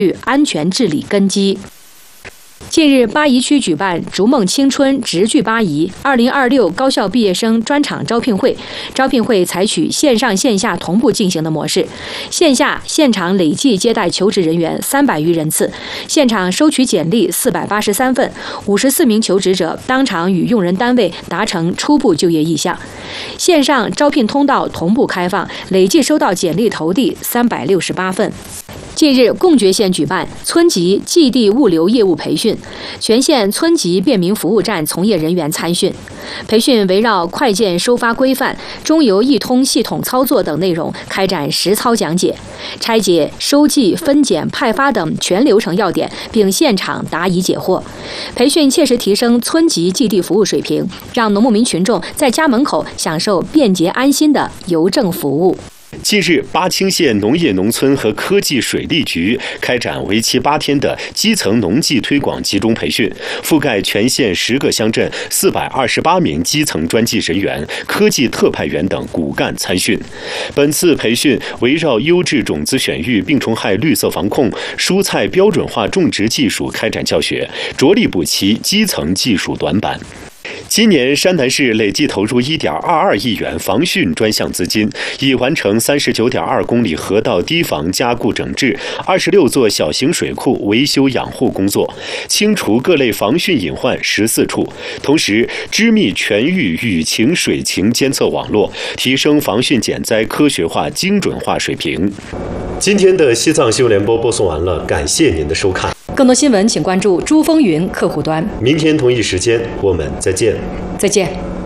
安全治理根基。近日，八一区举办“逐梦青春，直聚八一”2026高校毕业生专场招聘会。招聘会采取线上线下同步进行的模式，线下现场累计接待求职人员300余人次，现场收取简历483份，54名求职者当场与用人单位达成初步就业意向。线上招聘通道同步开放，累计收到简历投递368份。近日，贡觉县举办村级寄递物流业务培训，全县村级便民服务站从业人员参训。培训围绕快件收发规范、中邮易通系统操作等内容开展实操讲解，拆解收寄、分拣、派发等全流程要点，并现场答疑解惑。培训切实提升村级寄递服务水平，让农牧民群众在家门口享受便捷安心的邮政服务。 近日，巴清县农业农村和科技水利局开展为期8天的基层农技推广集中培训，覆盖全县10个乡镇，428名基层专技人员、科技特派员等骨干参训。本次培训围绕优质种子选育、病虫害绿色防控、蔬菜标准化种植技术开展教学，着力补齐基层技术短板。今年，山南市累计投入1.22亿元防汛专项资金，已完成39.2公里河道堤防加固整治、26座小型水库维修养护工作，清除各类防汛隐患14处，同时织密全域雨情水情监测网络，提升防汛减灾科学化精准化水平。今天的西藏新闻联播播送完了，感谢您的收看。 更多新闻请关注珠风云客户端。 明天同一时间我们再见。 再见。